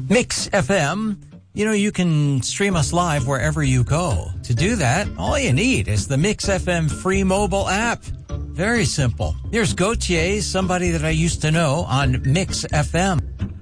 Mix FM. You know, you can stream us live wherever you go. To do that, all you need is the Mix FM free mobile app. Very simple. Here's Gautier, somebody that I used to know on Mix FM.